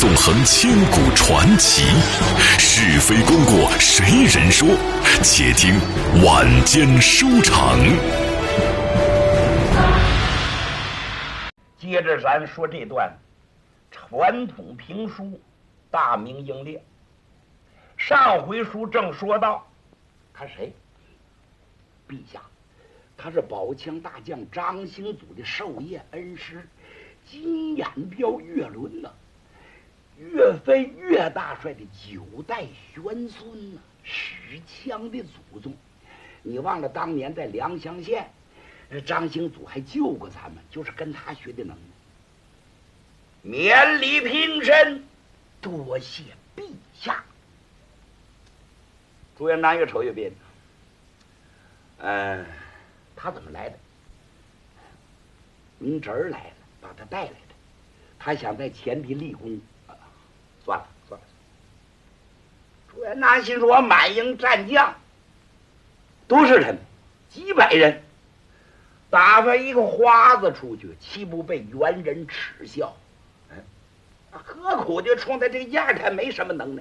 纵横千古传奇，是非功过谁人说？且听晚间书场。 接着咱说这段传统评书《大明英烈》。上回书正说到，他谁？陛下，他是宝枪大将张兴祖的授业恩师，金眼彪岳伦呐，岳飞岳大帅的9代玄孙呐，史强的祖宗。你忘了当年在良乡县，张兴祖还救过咱们，就是跟他学的能耐。免礼平身，多谢陛下。朱元璋越瞅越别扭。他怎么来的？您侄儿来了，把他带来的。他想在前地立功，算了。朱元璋心说：我满营战将都是他们，几百人，打发一个花子出去，岂不被元人耻笑？何苦就冲他这个样，他没什么能耐。